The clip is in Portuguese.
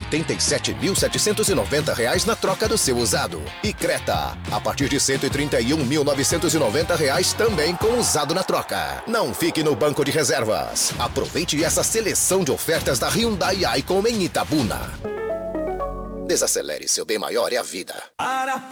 R$ 87.790 na troca do seu usado. E Creta, a partir de R$ 131.990 também com usado na troca. Não fique no banco de reservas. Aproveite essa seleção de ofertas da Hyundai Icon em Itabuna. Desacelere, seu bem maior é a vida.